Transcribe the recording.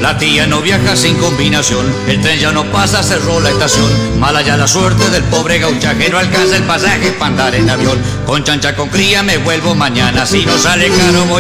La tía no viaja sin combinación, el tren ya no pasa, cerró la estación. Mala ya la suerte del pobre gaucha que no alcanza el pasaje para andar en avión. Con chancha con cría me vuelvo mañana, si no sale caro voy